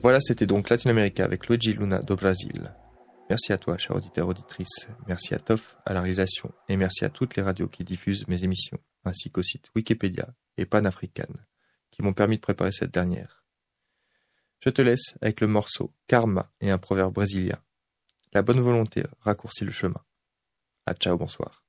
Voilà, c'était donc Latino-América avec Luigi Luna do Brasil. Merci à toi, cher auditeur, auditrice. Merci à Toff à la réalisation. Et merci à toutes les radios qui diffusent mes émissions, ainsi qu'au site Wikipédia et Pan-African, qui m'ont permis de préparer cette dernière. Je te laisse avec le morceau Karma et un proverbe brésilien. La bonne volonté raccourcit le chemin. À ciao, bonsoir.